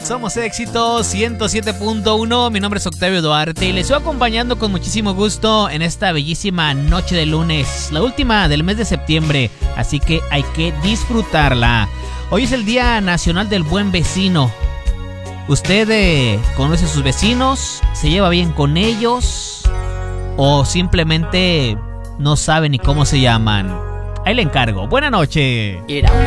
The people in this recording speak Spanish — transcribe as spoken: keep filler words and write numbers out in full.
Somos Éxito ciento siete punto uno. Mi nombre es Octavio Duarte y les estoy acompañando con muchísimo gusto en esta bellísima noche de lunes, la última del mes de septiembre, así que hay que disfrutarla. Hoy es el Día Nacional del Buen Vecino. ¿Usted eh, conoce a sus vecinos? ¿Se lleva bien con ellos? ¿O simplemente no sabe ni cómo se llaman? Ahí le encargo. Buena noche. Era